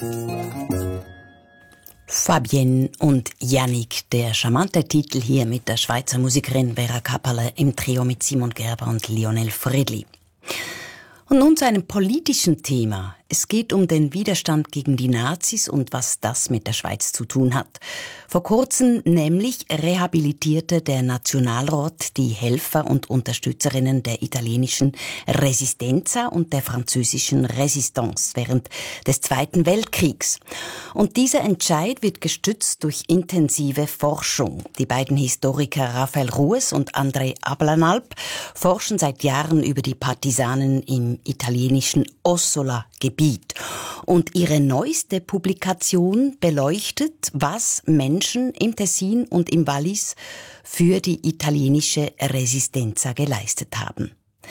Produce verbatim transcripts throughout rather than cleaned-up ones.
Fabienne und Yannick, der charmante Titel hier mit der Schweizer Musikerin Vera Kapperle im Trio mit Simon Gerber und Lionel Friedli. Und nun zu einem politischen Thema. Es geht um den Widerstand gegen die Nazis und was das mit der Schweiz zu tun hat. Vor kurzem nämlich rehabilitierte der Nationalrat die Helfer und Unterstützerinnen der italienischen Resistenza und der französischen Resistance während des Zweiten Weltkriegs. Und dieser Entscheid wird gestützt durch intensive Forschung. Die beiden Historiker Raphael Rues und Andrei Ablanalp forschen seit Jahren über die Partisanen im italienischen Ossola-Gebiet. Und ihre neueste Publikation beleuchtet, was Menschen im Tessin und im Wallis für die italienische Resistenza geleistet haben.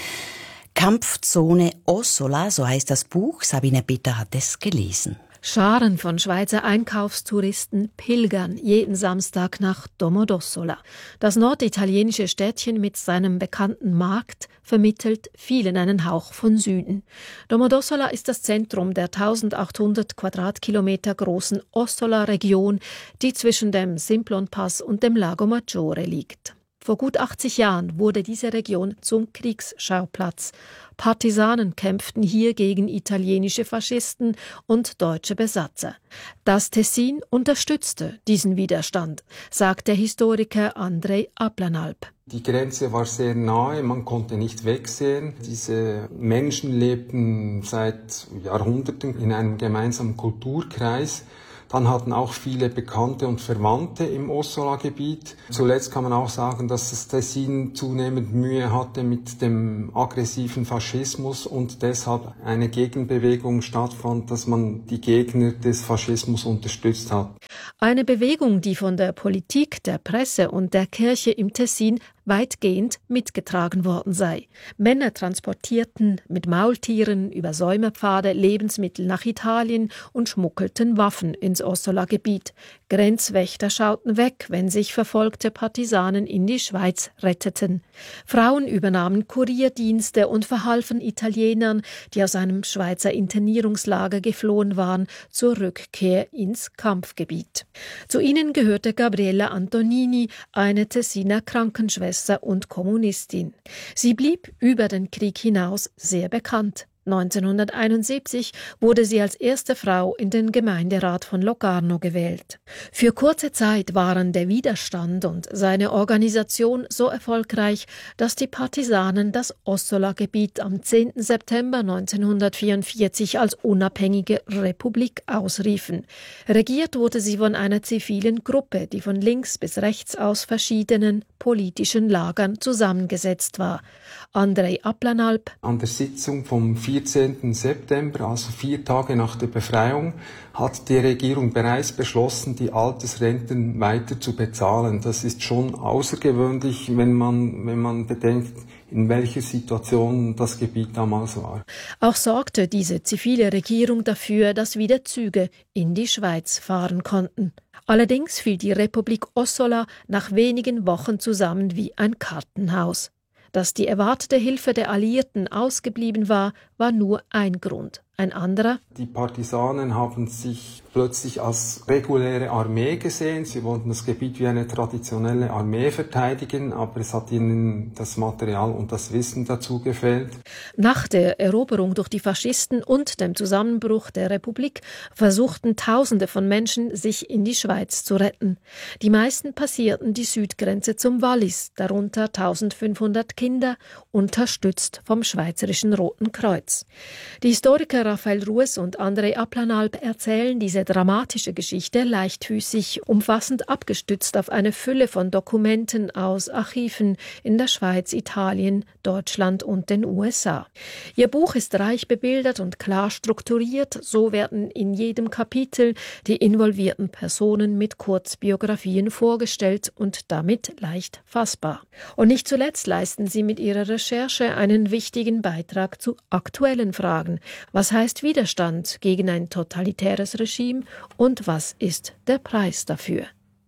Kampfzone Ossola, so heißt das Buch. Sabine Bitter hat es gelesen. Scharen von Schweizer Einkaufstouristen pilgern jeden Samstag nach Domodossola. Das norditalienische Städtchen mit seinem bekannten Markt vermittelt vielen einen Hauch von Süden. Domodossola ist das Zentrum der eintausendachthundert Quadratkilometer großen Ossola-Region, die zwischen dem Simplon-Pass und dem Lago Maggiore liegt. Vor gut achtzig Jahren wurde diese Region zum Kriegsschauplatz. Partisanen kämpften hier gegen italienische Faschisten und deutsche Besatzer. Das Tessin unterstützte diesen Widerstand, sagt der Historiker Andrei Ablanalp. Die Grenze war sehr nahe, man konnte nicht wegsehen. Diese Menschen lebten seit Jahrhunderten in einem gemeinsamen Kulturkreis. Dann hatten auch viele Bekannte und Verwandte im Ossola-Gebiet. Zuletzt kann man auch sagen, dass das Tessin zunehmend Mühe hatte mit dem aggressiven Faschismus und deshalb eine Gegenbewegung stattfand, dass man die Gegner des Faschismus unterstützt hat. Eine Bewegung, die von der Politik, der Presse und der Kirche im Tessin weitgehend mitgetragen worden sei. Männer transportierten mit Maultieren über Säumerpfade Lebensmittel nach Italien und schmuggelten Waffen ins Ossola-Gebiet. Grenzwächter schauten weg, wenn sich verfolgte Partisanen in die Schweiz retteten. Frauen übernahmen Kurierdienste und verhalfen Italienern, die aus einem Schweizer Internierungslager geflohen waren, zur Rückkehr ins Kampfgebiet. Zu ihnen gehörte Gabriella Antonini, eine Tessiner Krankenschwester und Kommunistin. Sie blieb über den Krieg hinaus sehr bekannt. neunzehnhunderteinundsiebzig wurde sie als erste Frau in den Gemeinderat von Locarno gewählt. Für kurze Zeit waren der Widerstand und seine Organisation so erfolgreich, dass die Partisanen das Ossola-Gebiet am zehnten September neunzehnhundertvierundvierzig als unabhängige Republik ausriefen. Regiert wurde sie von einer zivilen Gruppe, die von links bis rechts aus verschiedenen politischen Lagern zusammengesetzt war. Andrei Ablanalp. An der Sitzung vom vierzehnten September, also vier Tage nach der Befreiung, hat die Regierung bereits beschlossen, die Altersrenten weiter zu bezahlen. Das ist schon außergewöhnlich, wenn man, wenn man bedenkt, in welcher Situation das Gebiet damals war. Auch sorgte diese zivile Regierung dafür, dass wieder Züge in die Schweiz fahren konnten. Allerdings fiel die Republik Ossola nach wenigen Wochen zusammen wie ein Kartenhaus. Dass die erwartete Hilfe der Alliierten ausgeblieben war, war nur ein Grund. Ein anderer: Die Partisanen haben sich plötzlich als reguläre Armee gesehen. Sie wollten das Gebiet wie eine traditionelle Armee verteidigen, aber es hat ihnen das Material und das Wissen dazu gefehlt. Nach der Eroberung durch die Faschisten und dem Zusammenbruch der Republik versuchten Tausende von Menschen, sich in die Schweiz zu retten. Die meisten passierten die Südgrenze zum Wallis, darunter eintausendfünfhundert Kinder, unterstützt vom Schweizerischen Roten Kreuz. Die Historiker Raphael Rues und Andrei Ablanalp erzählen diese dramatische Geschichte leichtfüßig, umfassend abgestützt auf eine Fülle von Dokumenten aus Archiven in der Schweiz, Italien, Deutschland und den U S A. Ihr Buch ist reich bebildert und klar strukturiert, so werden in jedem Kapitel die involvierten Personen mit Kurzbiografien vorgestellt und damit leicht fassbar. Und nicht zuletzt leisten sie mit ihrer Recherche einen wichtigen Beitrag zu aktuellen Fragen. Was heißt Widerstand gegen ein totalitäres Regime und was ist der Preis dafür?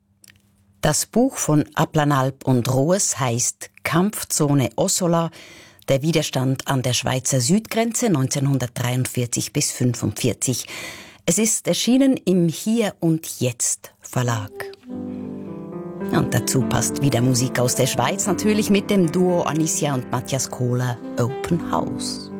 Das Buch von Ablanalp und Rues heißt Kampfzone Ossola, der Widerstand an der Schweizer Südgrenze neunzehnhundertdreiundvierzig bis fünfundvierzig, Es ist erschienen im Hier und Jetzt Verlag. Und dazu passt wieder Musik aus der Schweiz, natürlich mit dem Duo Anicia und Matthias Kohler, Open House.